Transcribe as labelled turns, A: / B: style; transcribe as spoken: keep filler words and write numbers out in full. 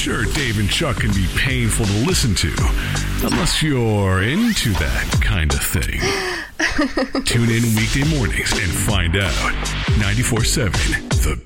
A: Sure, Dave and Chuck can be painful to listen to, unless you're into that kind of thing. Tune in weekday mornings and find out. ninety-four seven The